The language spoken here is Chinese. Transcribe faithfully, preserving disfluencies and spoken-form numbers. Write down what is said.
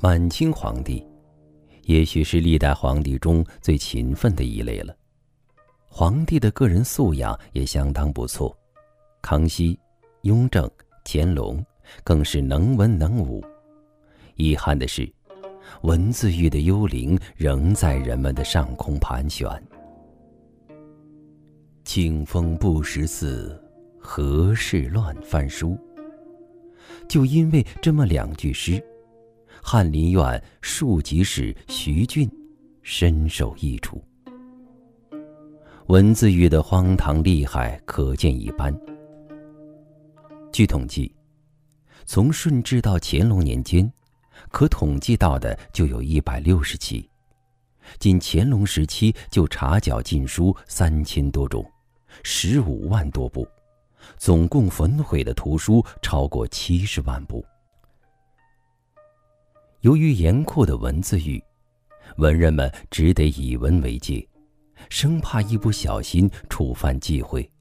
满清皇帝也许是历代皇帝中最勤奋的一类了，皇帝的个人素养也相当不错。康熙、雍正、乾隆更是能文能武。遗憾的是，文字狱的幽灵仍在人们的上空盘旋。清风不识字，何事乱翻书。就因为这么两句诗，翰林院庶吉士徐俊深受益处。文字狱的荒唐厉害可见一斑。据统计，从顺治到乾隆年间，可统计到的就有一百六十起。仅乾隆时期就查缴禁书三千多种，十五万多部，总共焚毁的图书超过七十万部。由于严酷的文字狱，文人们只得以文为戒，生怕一不小心触犯忌讳。